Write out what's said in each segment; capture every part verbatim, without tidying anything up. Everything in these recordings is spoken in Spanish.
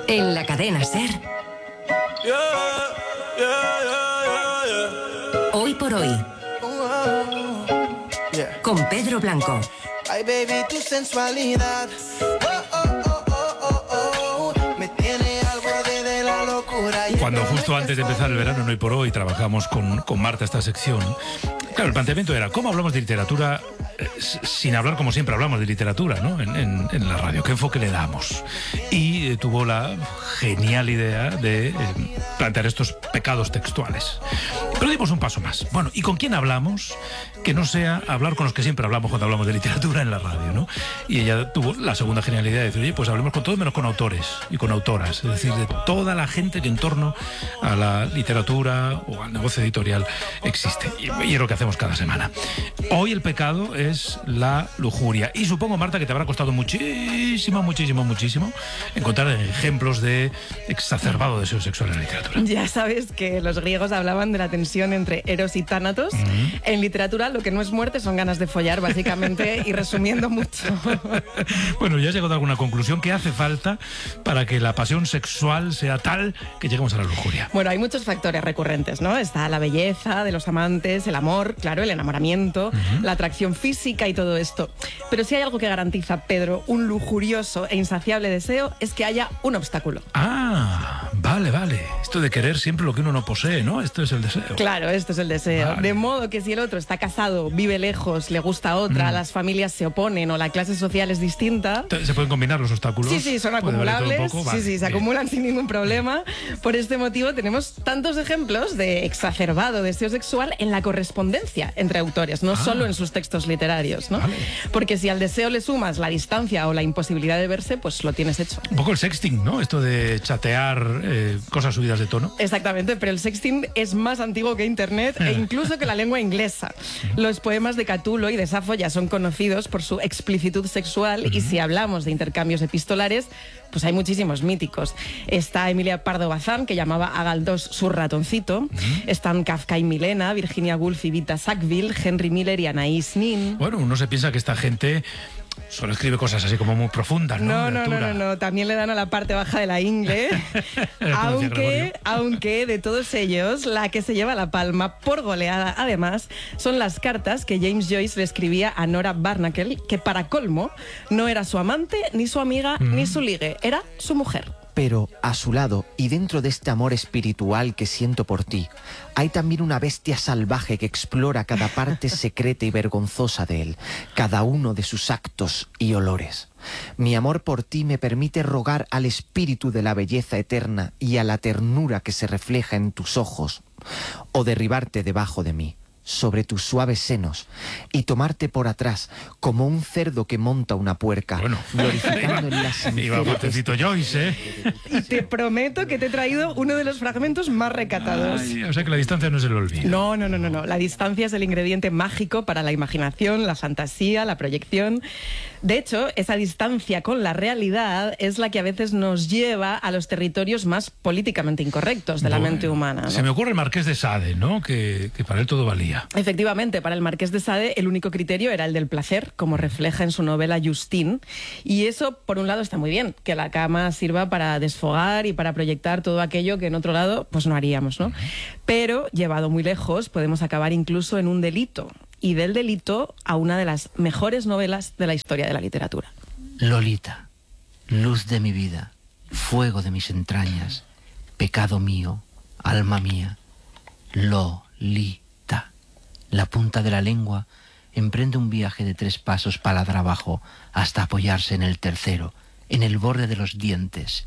En la cadena SER. Hoy por hoy. Con Pedro Blanco. Ay, baby, tu sensualidad. Oh, oh, oh, oh, oh, oh. Me tiene al borde de la locura. Cuando justo antes de empezar el verano, en Hoy por Hoy, trabajamos con, con Marta esta sección, claro, el planteamiento era ¿cómo hablamos de literatura eh, sin hablar como siempre hablamos de literatura, ¿no? en, en, en la radio? ¿Qué enfoque le damos? Y eh, tuvo la genial idea de eh, plantear estos pecados textuales. Pero dimos un paso más. Bueno, ¿y con quién hablamos? Que no sea hablar con los que siempre hablamos cuando hablamos de literatura en la radio, ¿no? Y ella tuvo la segunda genial idea de decir, oye, pues hablemos con todos menos con autores y con autoras. Es decir, de toda la gente que en torno a la literatura o al negocio editorial existe. Y, y es lo que hacemos cada semana. Hoy el pecado es la lujuria. Y supongo, Marta, que te habrá costado muchísimo, muchísimo, muchísimo encontrar ejemplos de exacerbado deseo sexual en la literatura. Ya sabes que los griegos hablaban de la tensión entre Eros y Tánatos. Uh-huh. En literatura lo que no es muerte son ganas de follar, básicamente, y resumiendo mucho. Bueno, ¿ya has llegado a alguna conclusión? ¿Qué hace falta para que la pasión sexual sea tal que lleguemos a la lujuria? Bueno, hay muchos factores recurrentes, ¿no? Está la belleza de los amantes, el amor, claro, el enamoramiento, uh-huh. la atracción física y todo esto. Pero si hay algo que garantiza, Pedro, un lujurioso e insaciable deseo, es que haya un obstáculo. Ah, vale, vale. Esto de querer siempre lo que uno no posee, ¿no? Esto es el deseo. Claro, esto es el deseo. Vale. De modo que si el otro está casado, vive lejos, le gusta a otra, mm. las familias se oponen o la clase social es distinta... ¿Se pueden combinar los obstáculos? Sí, sí, son acumulables. Vale, sí, sí, se bien. acumulan sin ningún problema. Por este motivo tenemos tantos ejemplos de exacerbado deseo sexual en la correspondencia entre autores, no ah. solo en sus textos literarios, ¿no? Vale. Porque si al deseo le sumas la distancia o la imposibilidad de verse, pues lo tienes hecho. Un poco el sexting, ¿no? Esto de chatear eh, cosas subidas de tono. Exactamente, pero el sexting es más antiguo que Internet e incluso que la lengua inglesa. Los poemas de Catulo y de Safo ya son conocidos por su explicitud sexual uh-huh. y si hablamos de intercambios epistolares, pues hay muchísimos míticos. Está Emilia Pardo Bazán, que llamaba a Galdós su ratoncito. Uh-huh. Están Kafka y Milena, Virginia Woolf y Vita Sackville, Henry Miller y Anaïs Nin. Bueno, uno se piensa que esta gente solo escribe cosas así como muy profundas, ¿no? No, no, no, no, no, también le dan a la parte baja de la ingle. aunque, aunque de todos ellos, la que se lleva la palma por goleada, además, son las cartas que James Joyce le escribía a Nora Barnacle, que para colmo no era su amante, ni su amiga, mm. ni su ligue, era su mujer. Pero a su lado, y dentro de este amor espiritual que siento por ti, hay también una bestia salvaje que explora cada parte secreta y vergonzosa de él, cada uno de sus actos y olores. Mi amor por ti me permite rogar al espíritu de la belleza eterna y a la ternura que se refleja en tus ojos, o derribarte debajo de mí, sobre tus suaves senos, y tomarte por atrás como un cerdo que monta una puerca, bueno, glorificando en la Iba fuertecito Joyce, ¿eh? Y te prometo que te he traído uno de los fragmentos más recatados. Ay, o sea que la distancia no es el olvido. No, no, no, no, no. La distancia es el ingrediente mágico para la imaginación, la fantasía, la proyección. De hecho, esa distancia con la realidad es la que a veces nos lleva a los territorios más políticamente incorrectos de bueno, la mente humana, ¿no? Se me ocurre el Marqués de Sade, ¿no? Que, que para él todo valía. Efectivamente, para el Marqués de Sade el único criterio era el del placer, como refleja en su novela Justine. Y eso, por un lado, está muy bien, que la cama sirva para desfogar y para proyectar todo aquello que en otro lado pues no haríamos, ¿no? Pero, llevado muy lejos, podemos acabar incluso en un delito. Y del delito a una de las mejores novelas de la historia de la literatura. Lolita, luz de mi vida, fuego de mis entrañas, pecado mío, alma mía, Lolita. La punta de la lengua emprende un viaje de tres pasos paladar abajo hasta apoyarse en el tercero, en el borde de los dientes.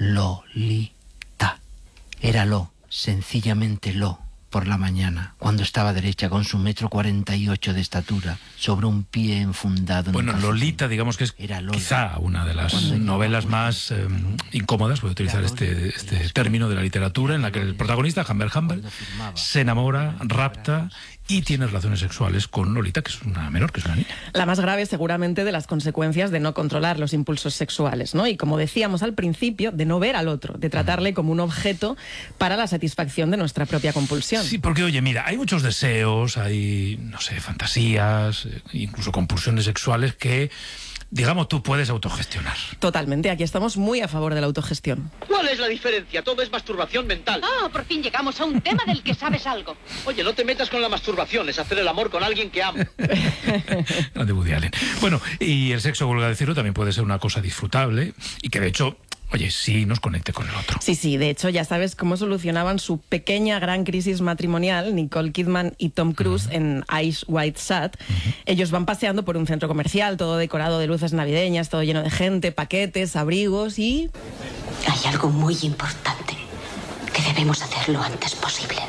Lolita. Era lo, sencillamente lo, por la mañana, cuando estaba derecha con su metro cuarenta y ocho de estatura, sobre un pie enfundado en Bueno, un Lolita, digamos que es quizá una de las novelas más eh, incómodas, voy a utilizar este, este término de la literatura, en la que el protagonista, Humbert Humbert, se enamora, rapta y tiene relaciones sexuales con Lolita, que es una menor, que es una niña. La más grave seguramente de las consecuencias de no controlar los impulsos sexuales, ¿no? Y como decíamos al principio, de no ver al otro, de tratarle como un objeto para la satisfacción de nuestra propia compulsión. Sí, porque oye, mira, hay muchos deseos, hay, no sé, fantasías, incluso compulsiones sexuales que digamos, tú puedes autogestionar. Totalmente, aquí estamos muy a favor de la autogestión. ¿Cuál es la diferencia? Todo es masturbación mental. Ah, por fin llegamos a un tema del que sabes algo. Oye, no te metas con la masturbación, es hacer el amor con alguien que amo. Grande Woody Allen. Bueno, y el sexo, vuelvo a decirlo, también puede ser una cosa disfrutable y que de hecho, oye, sí nos conecte con el otro. Sí, sí, de hecho ya sabes cómo solucionaban su pequeña gran crisis matrimonial Nicole Kidman y Tom Cruise uh-huh. en Ice White Shut. Uh-huh. Ellos van paseando por un centro comercial, todo decorado de luces navideñas, todo lleno de gente, paquetes, abrigos y... Hay algo muy importante que debemos hacer lo antes posible.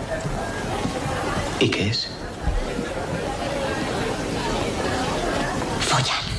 ¿Y qué es? Follar.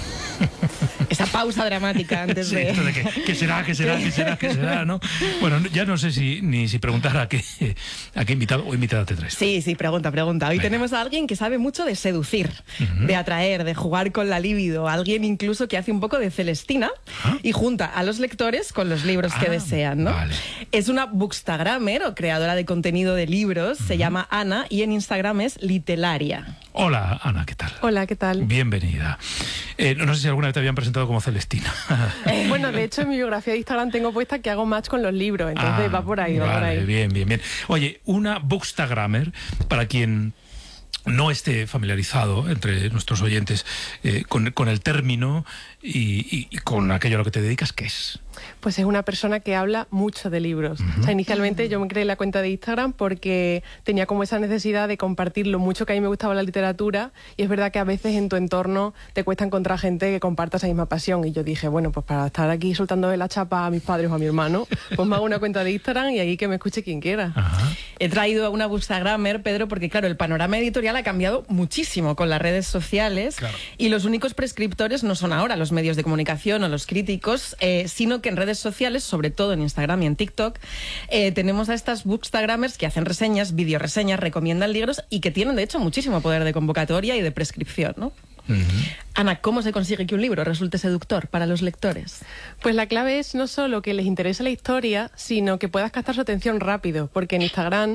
Esa pausa dramática antes sí, de... esto de que, ¿qué será, qué será, qué será, qué será, ¿no? Bueno, ya no sé si ni si preguntar a qué, a qué invitado o invitada te traes. Sí, sí, pregunta, pregunta. Hoy Venga. tenemos a alguien que sabe mucho de seducir, uh-huh. de atraer, de jugar con la libido. Alguien incluso que hace un poco de Celestina ¿Ah? y junta a los lectores con los libros ah, que desean, ¿no? Vale. Es una bookstagrammer o creadora de contenido de libros. Uh-huh. Se llama Ana y en Instagram es Litelaria. Hola, Ana, ¿qué tal? Hola, ¿qué tal? Bienvenida. Eh, no sé si alguna vez te habían presentado como Celestina. Eh, bueno, de hecho en mi biografía de Instagram tengo puesta que hago match con los libros, entonces ah, va por ahí, va vale, por ahí. Bien, bien, bien. Oye, una bookstagrammer, para quien no esté familiarizado entre nuestros oyentes eh, con, con el término y, y, y con aquello a lo que te dedicas, ¿qué es? Pues es una persona que habla mucho de libros. Uh-huh. O sea, inicialmente yo me creé la cuenta de Instagram porque tenía como esa necesidad de compartir lo mucho que a mí me gustaba la literatura, y es verdad que a veces en tu entorno te cuesta encontrar gente que comparta esa misma pasión, y yo dije, bueno, pues para estar aquí soltando de la chapa a mis padres o a mi hermano, pues me hago una cuenta de Instagram y ahí que me escuche quien quiera. Uh-huh. He traído a una bookstagrammer, Pedro, porque claro, el panorama editorial ha cambiado muchísimo con las redes sociales, claro. y los únicos prescriptores no son ahora los medios de comunicación o los críticos, eh, sino que en redes sociales, sobre todo en Instagram y en TikTok, eh, tenemos a estas bookstagrammers que hacen reseñas, videoreseñas, recomiendan libros y que tienen de hecho muchísimo poder de convocatoria y de prescripción, ¿no? Uh-huh. Ana, ¿cómo se consigue que un libro resulte seductor para los lectores? Pues la clave es no solo que les interese la historia, sino que puedas captar su atención rápido, porque en Instagram,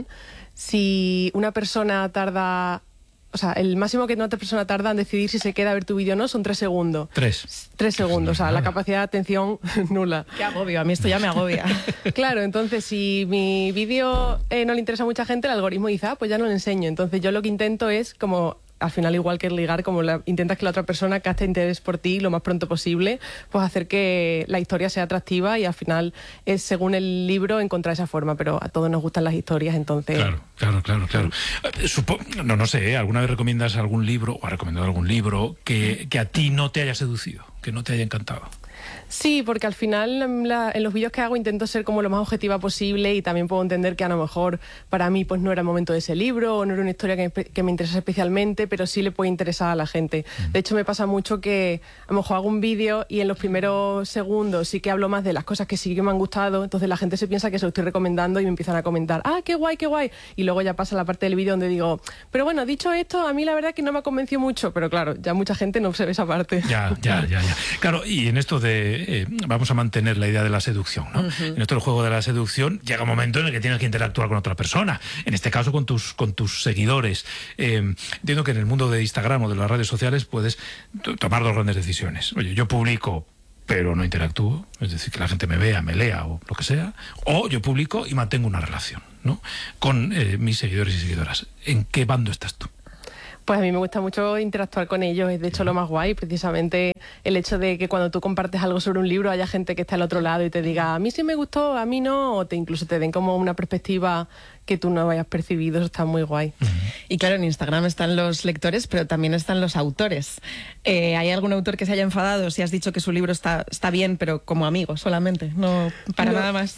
si una persona tarda... O sea, el máximo que una persona tarda en decidir si se queda a ver tu vídeo o no son tres segundos. Tres. Tres segundos, o sea, la capacidad de atención nula. Qué agobio, a mí esto ya me agobia. Claro, entonces si mi vídeo eh, no le interesa a mucha gente, el algoritmo dice, ah, pues ya no le enseño. Entonces yo lo que intento es como... Al final, igual que ligar, como la, intentas que la otra persona capte interés por ti lo más pronto posible, pues hacer que la historia sea atractiva, y al final es según el libro encontrar esa forma, pero a todos nos gustan las historias, entonces... Claro, claro, claro, claro. Supo, no, no sé, ¿eh? ¿Alguna vez recomiendas algún libro o has recomendado algún libro que, que a ti no te haya seducido, que no te haya encantado? Sí, porque al final en, la, en los vídeos que hago intento ser como lo más objetiva posible, y también puedo entender que a lo mejor para mí pues no era el momento de ese libro o no era una historia que, que me interesa especialmente, pero sí le puede interesar a la gente. De hecho me pasa mucho que a lo mejor hago un vídeo y en los primeros segundos sí que hablo más de las cosas que sí que me han gustado, entonces la gente se piensa que se lo estoy recomendando y me empiezan a comentar, ah, qué guay, qué guay, y luego ya pasa la parte del vídeo donde digo, pero bueno, dicho esto, a mí la verdad es que no me ha convencido mucho, pero claro, ya mucha gente no se ve esa parte. Ya, ya, ya, ya. Claro, y en esto de Eh, vamos a mantener la idea de la seducción, ¿no? Uh-huh. En esto del juego de la seducción llega un momento en el que tienes que interactuar con otra persona, en este caso con tus, con tus seguidores. Eh, entiendo que en el mundo de Instagram o de las redes sociales puedes t- tomar dos grandes decisiones. Oye, yo publico pero no interactúo, es decir, que la gente me vea, me lea o lo que sea, o yo publico y mantengo una relación, ¿no? Con eh, mis seguidores y seguidoras. ¿En qué bando estás tú? Pues a mí me gusta mucho interactuar con ellos, es de hecho lo más guay, precisamente el hecho de que cuando tú compartes algo sobre un libro haya gente que está al otro lado y te diga, a mí sí me gustó, a mí no, o te incluso te den como una perspectiva que tú no hayas percibido, eso está muy guay. Uh-huh. Y claro, en Instagram están los lectores, pero también están los autores. Eh, ¿Hay algún autor que se haya enfadado si has dicho que su libro está, está bien, pero como amigo solamente, no para no. nada más?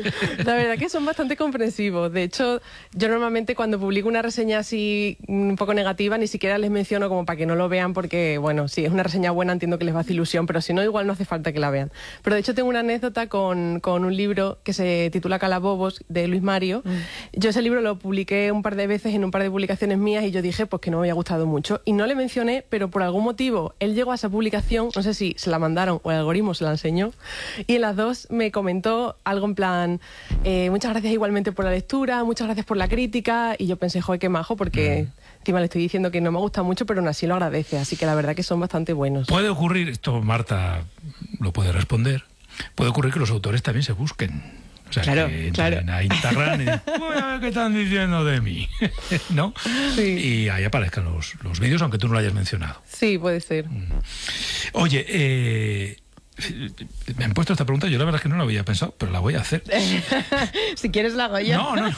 La verdad que son bastante comprensivos. De hecho, yo normalmente cuando publico una reseña así un poco negativa, ni siquiera les menciono como para que no lo vean, porque, bueno, si es una reseña buena entiendo que les va a hacer ilusión, pero si no, igual no hace falta que la vean. Pero de hecho tengo una anécdota con, con un libro que se titula Calabobos, de Luis Mario. Mm. Yo ese libro lo publiqué un par de veces en un par de publicaciones mías y yo dije pues que no me había gustado mucho. Y no le mencioné, pero por algún motivo él llegó a esa publicación, no sé si se la mandaron o el algoritmo se la enseñó, y en las dos me comentó algo en plan, eh, muchas gracias igualmente por la lectura, muchas gracias por la crítica, y yo pensé, joder, qué majo, porque... Mm. encima le estoy diciendo que no me gusta mucho, pero aún así lo agradece, así que la verdad que son bastante buenos. Puede ocurrir, esto Marta lo puede responder, puede ocurrir que los autores también se busquen. O sea, claro, que claro. entren a Instagram y digan, voy a ver qué están diciendo de mí, ¿no? Sí. Y ahí aparezcan los, los vídeos, aunque tú no lo hayas mencionado. Sí, puede ser. Oye, eh, me han puesto esta pregunta, yo la verdad es que no la había pensado, pero la voy a hacer. Si quieres la hago yo. No, no, no,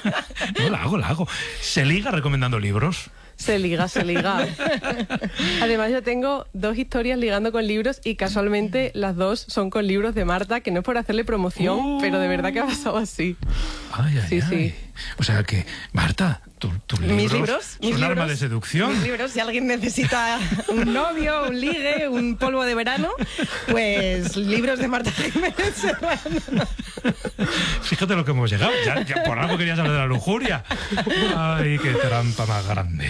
no la hago, la hago. ¿Se liga recomendando libros? Se liga, se liga. Además, yo tengo dos historias ligando con libros y casualmente las dos son con libros de Marta, que no es por hacerle promoción, Uh. pero de verdad que ha pasado así. Ay, ay, Sí, ay. sí. O sea que, Marta, tu- tus libros, Mis libros, son mis un arma libros, de seducción. Mis libros, si alguien necesita un novio, un ligue, un polvo de verano, pues libros de Marta Jiménez Serrano. Fíjate lo que hemos llegado. Ya, ya por algo querías hablar de la lujuria. Ay, qué trampa más grande.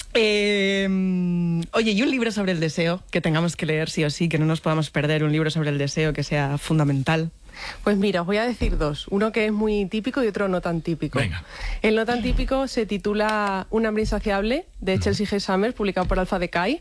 Eh, oye, y un libro sobre el deseo que tengamos que leer sí o sí, que no nos podamos perder, un libro sobre el deseo que sea fundamental. Pues mira, os voy a decir dos. Uno que es muy típico y otro no tan típico. Venga. El no tan típico se titula Un hambre insaciable, de Chelsea G. Summers, publicado por Alpha Decay.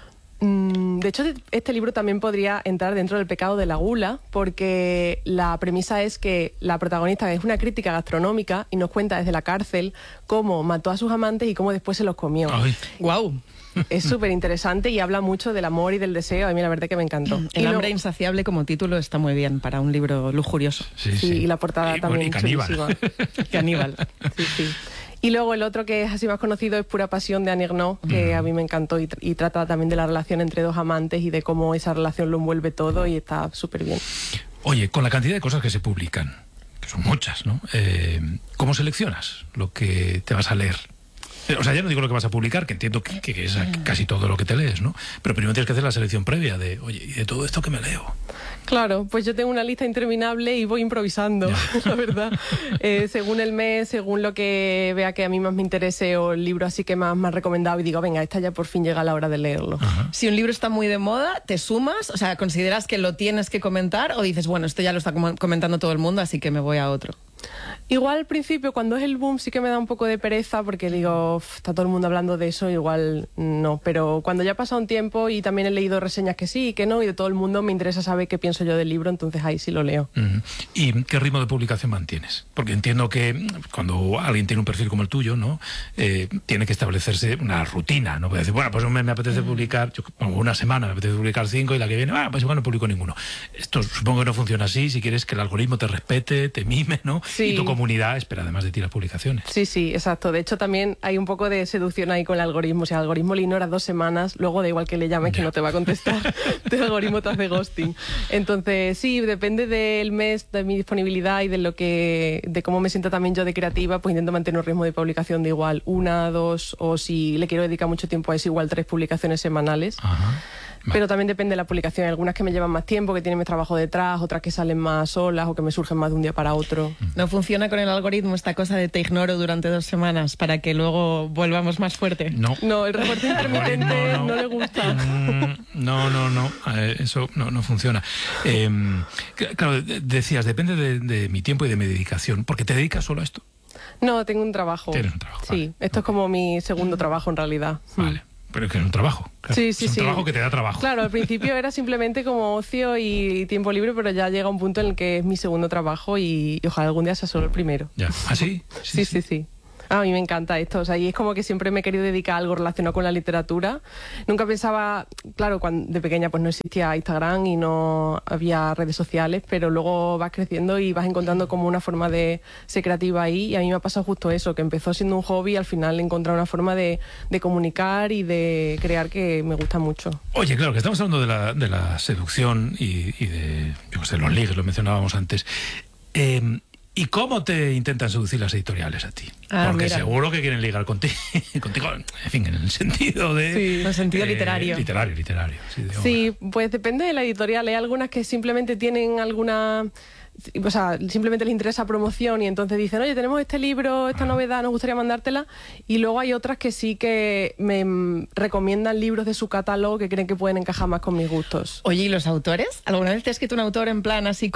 Mm, De hecho, este libro también podría entrar dentro del pecado de la gula, porque la premisa es que la protagonista es una crítica gastronómica y nos cuenta desde la cárcel cómo mató a sus amantes y cómo después se los comió. Ay. ¡Guau! Es súper interesante y habla mucho del amor y del deseo. A mí la verdad que me encantó. El Y hambre luego- insaciable como título está muy bien para un libro lujurioso. Sí, Sí, sí. y la portada Y, también y caníbal. chulísima. Caníbal. Sí, sí. Y luego el otro que es así más conocido es Pura Pasión, de Annie Ernaux, que a mí me encantó y, tr- y trata también de la relación entre dos amantes y de cómo esa relación lo envuelve todo y está súper bien. Oye, con la cantidad de cosas que se publican, que son muchas, ¿no? Eh, ¿Cómo seleccionas lo que te vas a leer? O sea, ya no digo lo que vas a publicar, que entiendo que, que es casi todo lo que te lees, ¿no? Pero primero tienes que hacer la selección previa de, oye, ¿y de todo esto qué me leo? Claro, pues yo tengo una lista interminable y voy improvisando, la verdad. Eh, según el mes, según lo que vea que a mí más me interese o el libro así que más me ha recomendado y digo, venga, esta ya por fin llega la hora de leerlo. Si un libro está muy de moda, ¿te sumas? O sea, ¿consideras que lo tienes que comentar o dices, bueno, esto ya lo está com- comentando todo el mundo, así que me voy a otro? Igual al principio, cuando es el boom, sí que me da un poco de pereza porque digo, "Uf, está todo el mundo hablando de eso, igual no". Pero cuando ya ha pasado un tiempo y también he leído reseñas que sí y que no, y de todo el mundo me interesa saber qué pienso yo del libro, entonces ahí sí lo leo. Ujú. ¿Y qué ritmo de publicación mantienes? Porque entiendo que cuando alguien tiene un perfil como el tuyo, ¿no? Eh, tiene que establecerse una rutina, ¿no? Puede decir, bueno, pues un mes me apetece publicar, yo, bueno, una semana me apetece publicar cinco y la que viene, ah, pues igual no publico ninguno. Esto supongo que no funciona así, si quieres que el algoritmo te respete, te mime, ¿no? Sí. Y tu comunidad espera además de ti las publicaciones. Sí, sí, exacto. De hecho, también hay un poco de seducción ahí con el algoritmo. O sea, el algoritmo le ignora dos semanas, luego da igual que le llames, Ya. que no te va a contestar. El algoritmo te hace ghosting. Entonces, sí, depende del mes, de mi disponibilidad y de lo que, de cómo me siento también yo de creativa, pues intento mantener un ritmo de publicación de igual una, dos, o si le quiero dedicar mucho tiempo a eso, igual tres publicaciones semanales. Ajá. Pero también depende de la publicación. Hay algunas que me llevan más tiempo, que tienen más trabajo detrás, otras que salen más solas o que me surgen más de un día para otro. ¿No funciona con el algoritmo esta cosa de te ignoro durante dos semanas para que luego volvamos más fuerte? No. No, el reporte intermitente No, no. no le gusta. Mm, No, no, no, eh, eso no, no funciona. Eh, claro, de- decías, depende de, de mi tiempo y de mi dedicación, porque te dedicas solo a esto. No, tengo un trabajo. Tienes un trabajo, Sí, vale. esto es como mi segundo trabajo en realidad. Vale, pero es que es un trabajo. Claro. Sí, sí, es un sí. trabajo que te da trabajo. Claro, al principio era simplemente como ocio y tiempo libre, pero ya llega un punto en el que es mi segundo trabajo y, y ojalá algún día sea solo el primero. Ya. ¿Ah, sí? Sí, sí, sí. A mí me encanta esto, o sea, y es como que siempre me he querido dedicar a algo relacionado con la literatura. Nunca pensaba, claro, cuando de pequeña pues no existía Instagram y no había redes sociales, pero luego vas creciendo y vas encontrando como una forma de ser creativa ahí, y a mí me ha pasado justo eso, que empezó siendo un hobby y al final he encontrado una forma de, de comunicar y de crear que me gusta mucho. Oye, claro, que estamos hablando de la, de la seducción y, y de, yo qué sé, los ligues, lo mencionábamos antes. Eh, ¿Y cómo te intentan seducir las editoriales a ti? Ah, Porque mira. seguro que quieren ligar contigo, contigo, en fin, en el sentido de... Sí. En el sentido literario. Literario, literario. Sí, de Sí, pues depende de la editorial. Hay algunas que simplemente tienen alguna o sea, simplemente les interesa promoción y entonces dicen, oye, tenemos este libro, esta novedad, nos gustaría mandártela. Y luego hay otras que sí que me mm, recomiendan libros de su catálogo que creen que pueden encajar más con mis gustos. Oye, ¿y los autores? ¿Alguna vez te ha escrito un autor en plan así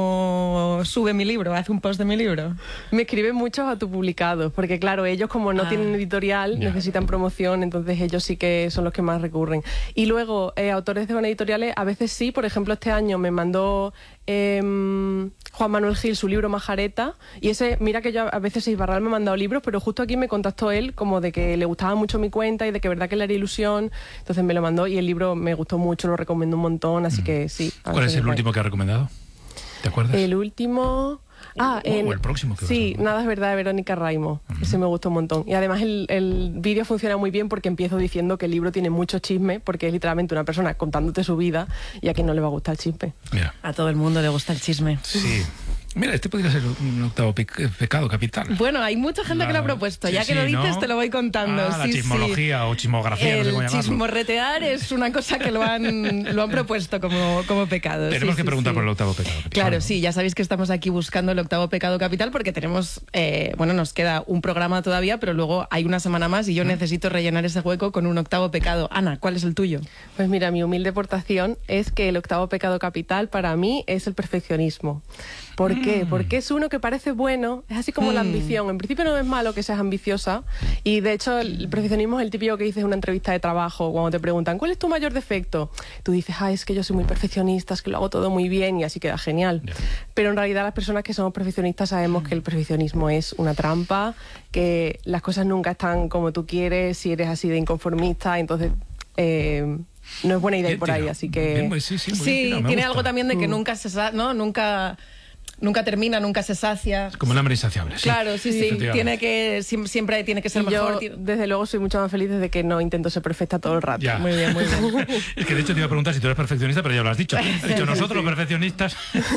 como sube mi libro, hace un post de mi libro? Me escriben muchos autopublicados, porque claro, ellos como no Ah. tienen editorial, Ya. necesitan promoción, entonces ellos sí que son los que más recurren. Y luego, eh, autores de editoriales, a veces sí, por ejemplo, este año me mandó eh, Juan Manuel Gil su libro Majareta, y ese, mira que yo a veces Isbarral me ha mandado libros, pero justo aquí me contactó él como de que le gustaba mucho mi cuenta y de que verdad que le haría ilusión, entonces me lo mandó y el libro me gustó mucho, lo recomiendo un montón, así que sí. ¿Cuál es el guay. último que ha recomendado? ¿Te acuerdas? El último... Ah, O- en- o el próximo que vas Sí, a- Nada es verdad de Verónica Raimo. Ese me gustó un montón. Y además el, el vídeo funciona muy bien porque empiezo diciendo que el libro tiene mucho chisme, porque es literalmente una persona contándote su vida y a quien no le va a gustar el chisme. Mira. A todo el mundo le gusta el chisme. Sí. Mira, este podría ser un octavo pe- pecado capital. Bueno, hay mucha gente que lo ha propuesto. Sí, Ya que sí, lo dices, ¿no? te lo voy contando. Ah, la Sí, sí. chismología o chismografía, no sé El cómo llamarlo. chismorretear es una cosa que lo han, lo han propuesto como, como pecado. Tenemos Sí, que sí, preguntar sí. por el octavo pecado capital. Claro, sí, ya sabéis que estamos aquí buscando el octavo pecado capital porque tenemos, eh, bueno, nos queda un programa todavía, pero luego hay una semana más y yo necesito rellenar ese hueco con un octavo pecado. Ana, ¿cuál es el tuyo? Pues mira, mi humilde aportación es que el octavo pecado capital para mí es el perfeccionismo. ¿Por qué? Porque es uno que parece bueno, es así como la ambición. En principio no es malo que seas ambiciosa y de hecho el perfeccionismo es el típico que dices en una entrevista de trabajo cuando te preguntan ¿cuál es tu mayor defecto? Tú dices, ah, es que yo soy muy perfeccionista, es que lo hago todo muy bien y así queda genial. Ya. Pero en realidad las personas que somos perfeccionistas sabemos que el perfeccionismo es una trampa, que las cosas nunca están como tú quieres, si eres así de inconformista, entonces... eh, no es buena idea ir por ahí, Bien así tirado. que... Bien, pues sí, sí, muy bien Sí, tirado, me tiene gusta. algo también de que nunca se sa- ¿no? Nunca, nunca termina, nunca se sacia. Como el hambre insaciable. Sí. Claro, sí, sí. Efectivamente. Tiene que, siem- siempre tiene que ser Y yo, mejor. Ti- desde luego, soy mucho más feliz desde que no intento ser perfecta todo el rato. Ya. Muy bien, muy bien. Es que de hecho te iba a preguntar si tú eres perfeccionista, pero ya lo has dicho. Has dicho nosotros los perfeccionistas.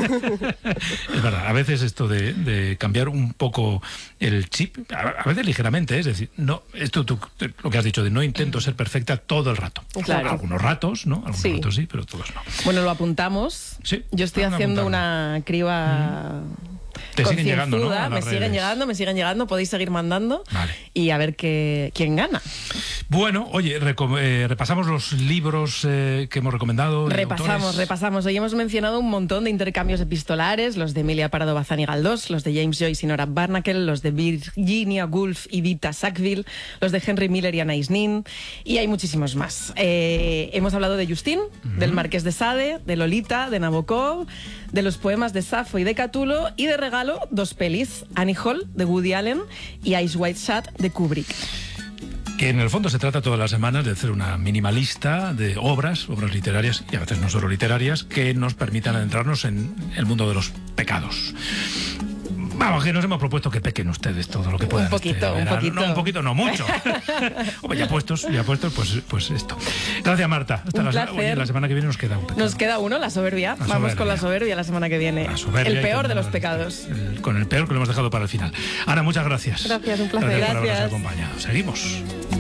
Es verdad, a veces esto de, de cambiar un poco el chip, a, a veces ligeramente, ¿eh? Es decir, no, esto tú, lo que has dicho de no intento ser perfecta todo el rato. Claro. Algunos ratos, ¿no? Algunos Sí. ratos sí, pero todos no. Bueno, lo apuntamos. Sí, Yo estoy vamos a haciendo apuntarlo. una criba. Te siguen llegando, ¿no? concienzuda. A Me las siguen redes. llegando, me siguen llegando. Podéis seguir mandando. Vale. Y a ver qué, quién gana. Bueno, oye, reco- eh, repasamos los libros eh, que hemos recomendado. de Repasamos, autores. repasamos. Hoy hemos mencionado un montón de intercambios epistolares, los de Emilia Pardo Bazán y Galdós, los de James Joyce y Nora Barnacle, los de Virginia Woolf y Vita Sackville, los de Henry Miller y Anais Nin, y hay muchísimos más. Eh, hemos hablado de Justin, del Marqués de Sade, de Lolita, de Nabokov, de los poemas de Safo y de Catulo, y de regalo dos pelis, Annie Hall, de Woody Allen, y Ice White Shad, de Kubrick. Que en el fondo se trata todas las semanas de hacer una minimalista de obras, obras literarias y a veces no solo literarias, que nos permitan adentrarnos en el mundo de los pecados. Vamos, que nos hemos propuesto que pequen ustedes todo lo que puedan. poquito, este un verano. poquito. No, un poquito, no mucho. Hombre, ya puestos, ya puestos, pues, pues esto. Gracias, Marta. Hasta Un la, placer. oye, la semana que viene nos queda un pecado. Nos queda uno, la soberbia. La Vamos con soberbia. la soberbia la semana que viene. La soberbia el y peor de terminamos los el- pecados. el- con el peor que lo hemos dejado para el final. Ana, muchas gracias. Gracias, un placer. Gracias por habernos Gracias. acompañado. Seguimos.